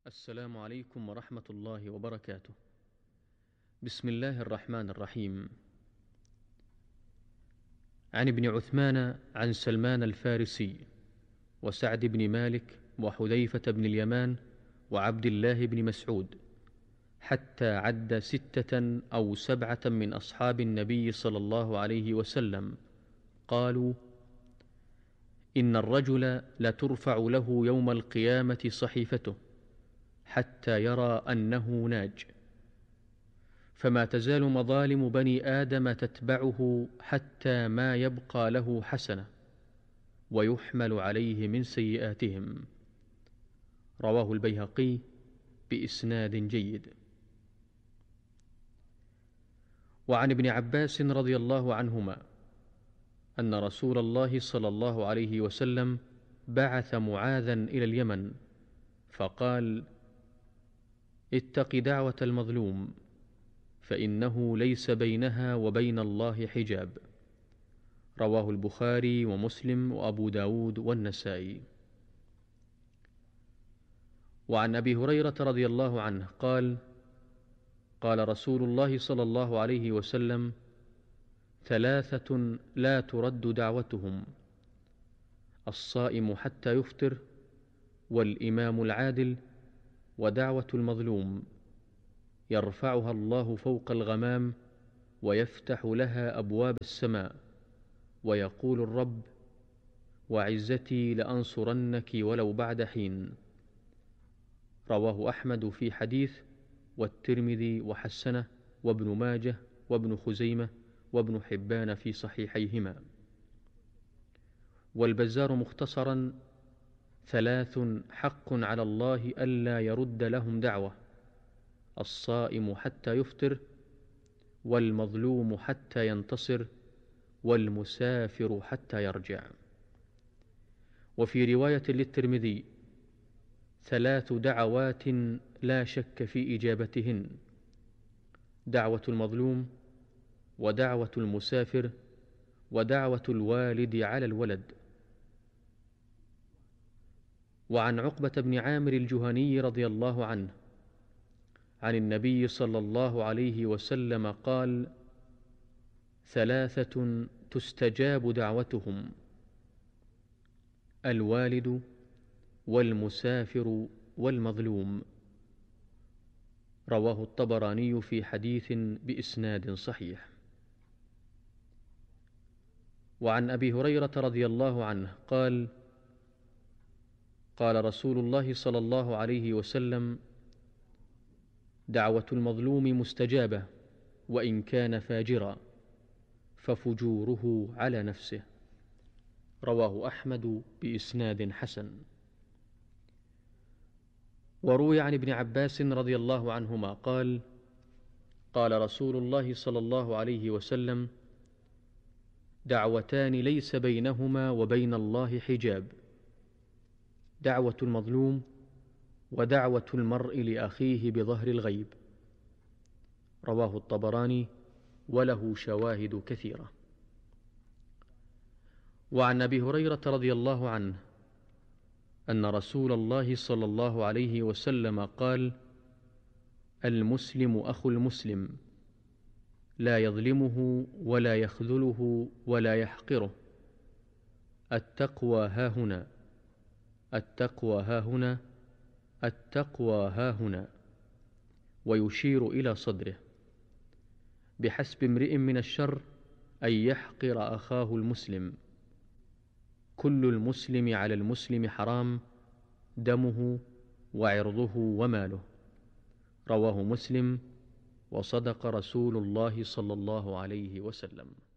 السلام عليكم ورحمة الله وبركاته. بسم الله الرحمن الرحيم. عن ابن عثمان عن سلمان الفارسي وسعد بن مالك وحذيفة بن اليمان وعبد الله بن مسعود، حتى عد 6 أو 7 من أصحاب النبي صلى الله عليه وسلم قالوا: إن الرجل لترفع له يوم القيامة صحيفته حتى يرى أنه ناج، فما تزال مظالم بني آدم تتبعه حتى ما يبقى له حسنة ويحمل عليه من سيئاتهم. رواه البيهقي بإسناد جيد. وعن ابن عباس رضي الله عنهما أن رسول الله صلى الله عليه وسلم بعث معاذا إلى اليمن فقال: اتق دعوة المظلوم فإنه ليس بينها وبين الله حجاب. رواه البخاري ومسلم وأبو داود والنسائي. وعن أبي هريرة رضي الله عنه قال: قال رسول الله صلى الله عليه وسلم: 3 لا ترد دعوتهم: الصائم حتى يفطر، والإمام العادل، ودعوة المظلوم، يرفعها الله فوق الغمام ويفتح لها أبواب السماء، ويقول الرب: وعزتي لأنصرنك ولو بعد حين. رواه أحمد في حديث، والترمذي وحسنه، وابن ماجه، وابن خزيمة، وابن حبان في صحيحيهما. والبزار مختصرا: 3 حق على الله ألا يرد لهم دعوة: الصائم حتى يفطر، والمظلوم حتى ينتصر، والمسافر حتى يرجع. وفي رواية للترمذي: 3 دعوات لا شك في إجابتهن: دعوة المظلوم، ودعوة المسافر، ودعوة الوالد على الولد. وعن عقبة بن عامر الجهني رضي الله عنه عن النبي صلى الله عليه وسلم قال: 3 تستجاب دعوتهم: الوالد، والمسافر، والمظلوم. رواه الطبراني في حديث بإسناد صحيح. وعن أبي هريرة رضي الله عنه قال: قال رسول الله صلى الله عليه وسلم: دعوة المظلوم مستجابة وإن كان فاجرا، ففجوره على نفسه. رواه أحمد بإسناد حسن. وروي عن ابن عباس رضي الله عنهما قال: قال رسول الله صلى الله عليه وسلم: دعوتان ليس بينهما وبين الله حجاب: دعوة المظلوم، ودعوة المرء لأخيه بظهر الغيب. رواه الطبراني وله شواهد كثيرة. وعن أبي هريرة رضي الله عنه أن رسول الله صلى الله عليه وسلم قال: المسلم أخو المسلم، لا يظلمه ولا يخذله ولا يحقره. التقوى هاهنا، التقوى هاهنا، التقوى هاهنا. ويشير إلى صدره. بحسب امرئ من الشر أن يحقر أخاه المسلم. كل المسلم على المسلم حرام، دمه وعرضه وماله. رواه مسلم. وصدق رسول الله صلى الله عليه وسلم.